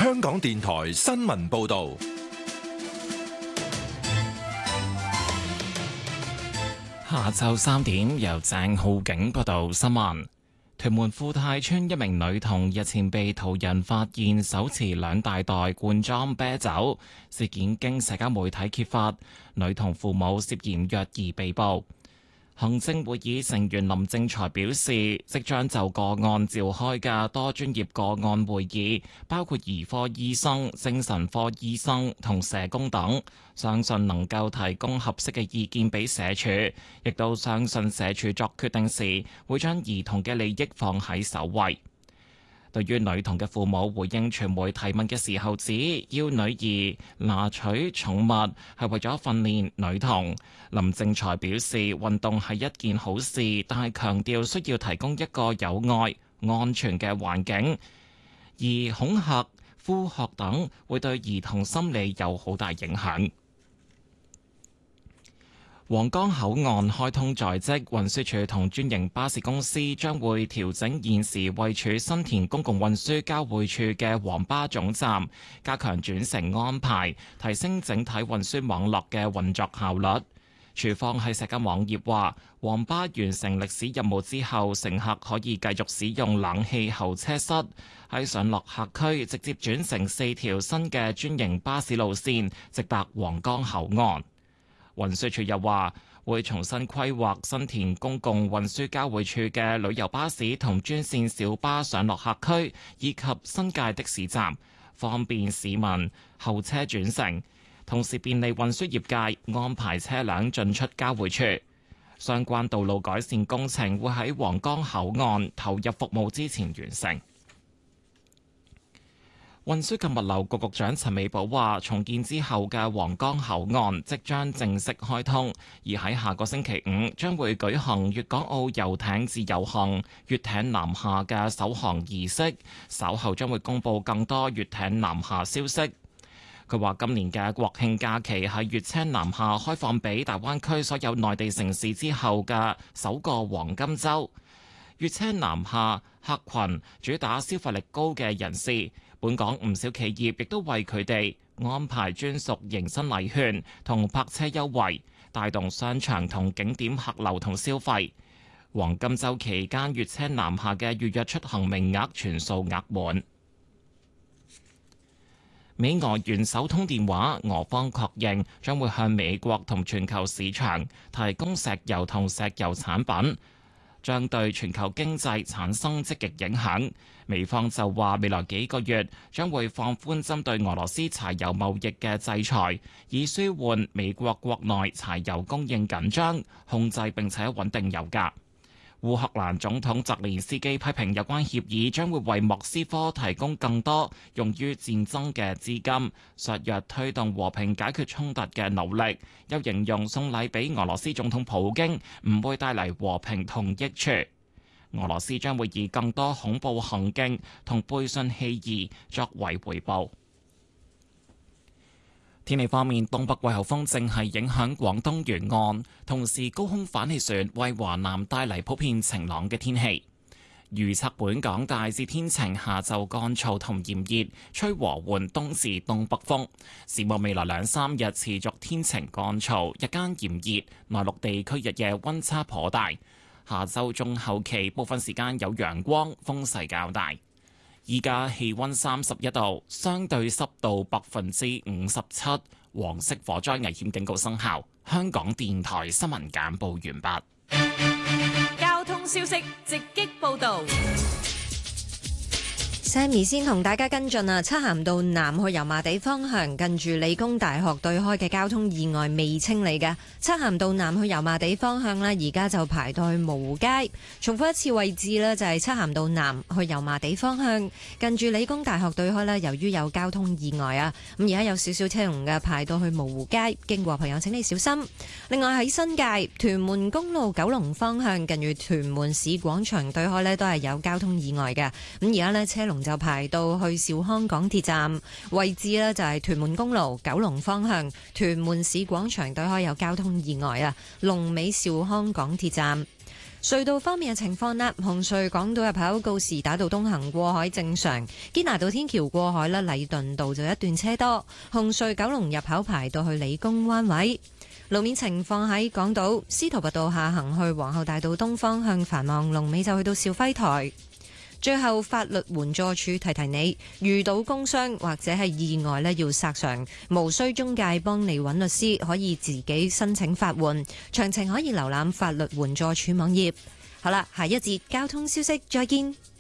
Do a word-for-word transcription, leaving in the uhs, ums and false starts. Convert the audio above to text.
香港電台新聞報道。 下晝三點，由鄭浩景報道新聞。屯門富泰村一名女童日前被途人發現手持兩大袋罐裝啤酒，事件經社交媒體揭發，女童父母涉嫌虐兒被捕。行政會議成員林正財表示，即將就個案召開嘅多專業個案會議，包括兒科醫生、精神科醫生同社工等，相信能夠提供合適嘅意見俾社署，亦都相信社署作決定時會將兒童嘅利益放喺首位。對於女童嘅父母回應傳媒提問嘅時候指，要女兒拿取寵物係為咗訓練女童。林正財表示，運動係一件好事，但係強調需要提供一個有愛、安全嘅環境，而恐嚇、呼喝等會對兒童心理有好大影響。皇崗口岸開通在即，運輸署同專營巴士公司將會調整現時位處新田公共運輸交匯處嘅黃巴總站，加強轉乘安排，提升整體運輸網絡嘅運作效率。署方喺社交網頁話，黃巴完成歷史任務之後，乘客可以繼續使用冷氣候車室，喺上落客區直接轉乘四條新嘅專營巴士路線，直達黃崗口岸。運輸署又話，會重新規劃新田公共運輸交匯處嘅旅遊巴士同專線小巴上落客區，以及新界的士站，方便市民候車轉乘，同時便利運輸業界安排車輛進出交匯處。相關道路改善工程會喺皇崗口岸投入服務之前完成。運輸及物流局局長陳美寶話，重建之後嘅皇崗口岸即將正式開通，而喺下個星期五將會舉行粵港澳遊艇自由行粵艇南下嘅首航儀式，稍後將會公布更多粵艇南下消息。佢話今年嘅國慶假期係粵車南下開放俾大灣區所有內地城市之後嘅首個黃金週，粵車南下客群主打消費力高嘅人士。本港唔少企業亦都為佢哋安排專屬迎新禮券同泊車優惠，帶動商場同景點客流同消費。黃金週期間，粵車南下嘅預約出行名額全數額滿。美俄元首通電話，俄方確認將會向美國同全球市場提供石油同石油產品，將對全球經濟產生積極影響。美方就話未來幾個月將會放寬針對俄羅斯柴油貿易嘅制裁，以舒緩美國國內柴油供應緊張，控制並且穩定油價。烏克蘭總統澤連斯基批評有關協議將會為莫斯科提供更多用於戰爭嘅資金，削弱推動和平解決衝突嘅努力。又形容送禮俾俄羅斯總統普京唔會帶嚟和平同益處。俄羅斯將會以更多恐怖行徑同背信棄義作為回報。天氣方面，東北季候風正係影響廣東沿岸，同時高空反氣旋為華南帶嚟普遍晴朗嘅天氣。預測本港大致天晴，下晝乾燥同炎熱，吹和緩東至東北風。展望未來兩三日持續天晴乾燥，日間炎熱，內陸地區日夜溫差頗大。下週中後期部分時間有陽光，風勢較大。依家氣溫三十一度，相對濕度百分之五十七，黃色火災危險警告生效。香港電台新聞簡報完畢。 交通消息直擊報道。 Sammy 先同大家跟進啊，漆咸道南去油麻地方向，近住理工大學對開嘅交通意外未清理嘅。漆咸道南去油麻地方向呢，而家就排到去蕪湖街。重複一次位置呢，就係漆咸道南去油麻地方向，近住理工大學對開呢，由於有交通意外啊，咁而家有少少車龍嘅，排到去蕪湖街，經過朋友請你小心。另外喺新界屯門公路九龍方向，近住屯門市廣場對開呢，都係有交通意外嘅。咁而家呢，車龍就排到去兆康港鐵站位置呢，就係屯門公路九龍方向屯門市廣場對開有交通意外啊，龍尾兆康港鐵站。 隧道方面嘅情況啦，紅隧港島入口告士打道東行過海正常，堅拿道天橋過海啦，禮頓道就一段車多。紅隧九龍入口排到去理工灣位。路面情況喺港島司徒拔道下行去皇后大道東方向繁忙，龍尾就去到肇輝台。最後，法律援助處提提你，遇到工傷或者係意外呢，要索償，無需中介幫你揾律師，可以自己申請法援。詳情可以瀏覽法律援助處網頁。好啦，下一節交通消息再見。